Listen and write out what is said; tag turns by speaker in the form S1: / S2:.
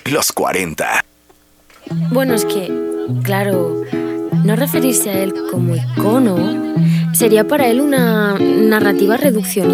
S1: Los 40.
S2: Bueno, es que, claro, no referirse a él como icono sería para él una narrativa reduccionista.